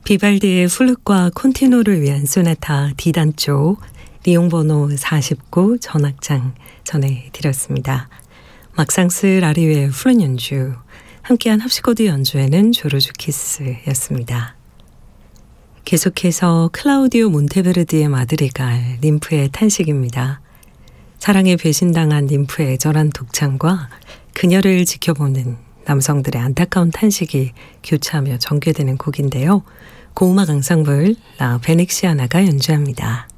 비발디의 플룻과 콘티노를 위한 소나타 D단조 리용번호 49 전악장 전해드렸습니다. 막상스 라리웨의 플룻 연주, 함께한 합시코드 연주에는 조르주 키스였습니다. 계속해서 클라우디오 몬테베르디의 마드리갈 ним프의 탄식입니다. 사랑에 배신당한 ним프의 애절한 독창과 그녀를 지켜보는 남성들의 안타까운 탄식이 교차하며 전개되는 곡인데요. 고음악 앙상블 라 베넥시아나가 연주합니다.